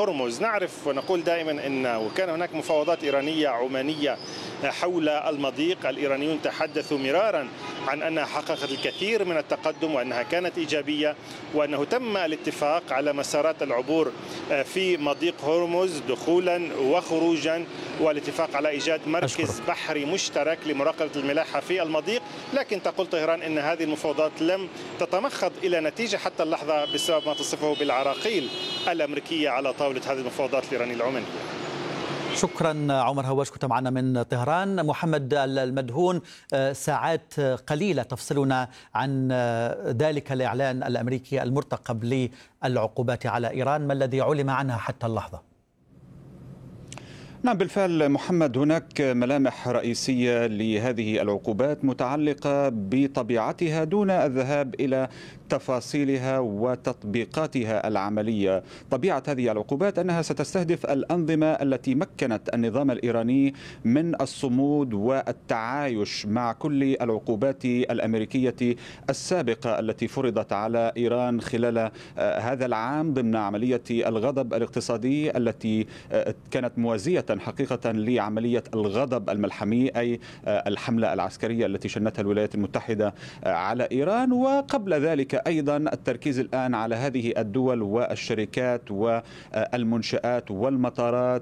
هرمز. نعرف ونقول دائما أن وكان هناك مفاوضات إيرانية عمانية حول المضيق. الإيرانيون تحدثوا مرارا عن أنها حققت الكثير من التقدم وأنها كانت إيجابية، وأنه تم الاتفاق على مسارات العبور في مضيق هرمز دخولا وخروجا، والاتفاق على إيجاد مركز بحري مشترك لمراقبة الملاحة في المضيق. لكن تقول طهران أن هذه المفاوضات لم تتمخض إلى نتيجة حتى اللحظة بسبب ما تصفه بالعراقيل الأمريكية على طاولة هذه المفاوضات الإيرانية العمانية. شكرا عمر هواش، كنت معنا من طهران. محمد المدهون، ساعات قليلة تفصلنا عن ذلك الإعلان الأمريكي المرتقب للعقوبات على إيران، ما الذي علم عنها حتى اللحظة؟ نعم بالفعل محمد، هناك ملامح رئيسية لهذه العقوبات متعلقة بطبيعتها دون الذهاب إلى تفاصيلها وتطبيقاتها العملية. طبيعة هذه العقوبات أنها ستستهدف الأنظمة التي مكنت النظام الإيراني من الصمود والتعايش مع كل العقوبات الأمريكية السابقة التي فرضت على إيران خلال هذا العام ضمن عملية الغضب الاقتصادي التي كانت موازية حقيقة لعملية الغضب الملحمي، أي الحملة العسكرية التي شنتها الولايات المتحدة على إيران. وقبل ذلك أيضا التركيز الآن على هذه الدول والشركات والمنشآت والمطارات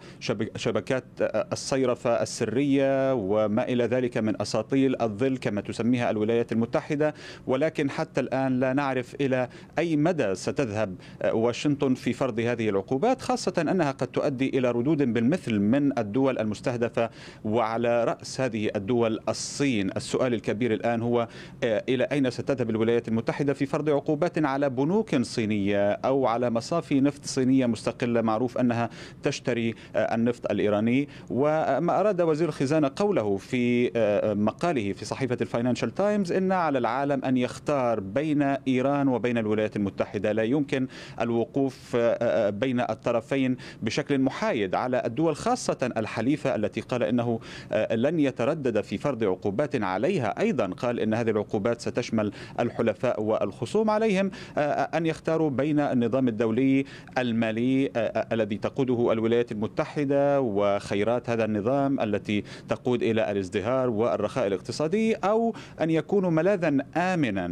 وشبكات الصيرفة السرية وما إلى ذلك من أساطيل الظل كما تسميها الولايات المتحدة. ولكن حتى الآن لا نعرف إلى أي مدى ستذهب واشنطن في فرض هذه العقوبات، خاصة أنها قد تؤدي إلى ردود بالمثل من الدول المستهدفة، وعلى رأس هذه الدول الصين. السؤال الكبير الآن هو إلى أين ستذهب الولايات المتحدة في فرض عقوبات على بنوك صينية أو على مصافي نفط صينية مستقلة معروف أنها تشتري النفط الإيراني. وما أراد وزير الخزانة قوله في مقاله في صحيفة الفاينانشال تايمز إن على العالم أن يختار بين إيران وبين الولايات المتحدة، لا يمكن الوقوف بين الطرفين بشكل محايد على الدول، خاصة الحليفة التي قال إنه لن يتردد في فرض عقوبات عليها. أيضا قال إن هذه العقوبات ستشمل الحلفاء والخصوم، عليهم أن يختاروا بين النظام الدولي المالي الذي تقوده الولايات المتحدة وخيرات هذا النظام التي تقود إلى الازدهار والرخاء الاقتصادي، أو أن يكونوا ملاذا آمنا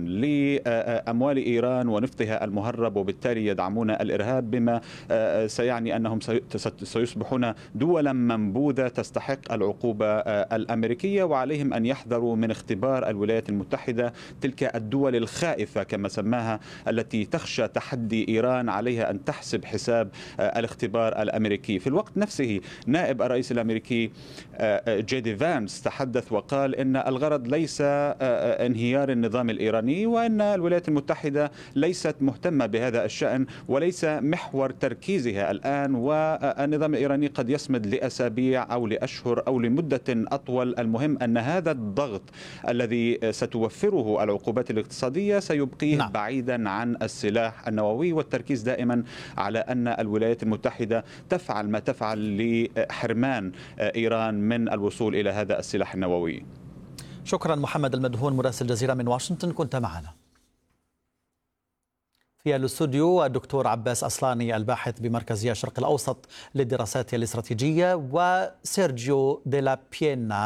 لأموال إيران ونفطها المهرب، وبالتالي يدعمون الإرهاب، بما سيعني أنهم سيصبحون دولا منبوذة تستحق العقوبة الأمريكية، وعليهم أن يحذروا من اختبار الولايات المتحدة تلك الدول الخائفة كما سماها التي تخشى تحدي إيران، عليها أن تحسب حساب الاختبار الأمريكي. في الوقت نفسه نائب الرئيس الأمريكي جيدي فانس تحدث وقال إن الغرض ليس انهيار النظام الإيراني، وأن الولايات المتحدة ليست مهتمة بهذا الشأن وليس محور تركيزها الآن، والنظام الإيراني قد يصمد لأسابيع أو لأشهر أو لمدة أطول. المهم أن هذا الضغط الذي ستوفره العقوبات الاقتصادية سيبقيه بعيدا عن السلاح النووي، والتركيز دائما على أن الولايات المتحدة تفعل ما تفعل لحرمان إيران من الوصول إلى هذا السلاح النووي. شكرا محمد المدهون مراسل الجزيرة من واشنطن، كنت معنا. في الاستوديو الدكتور عباس أصلاني الباحث بمركزية الشرق الأوسط للدراسات الاستراتيجية، وسيرجيو ديلا بيينا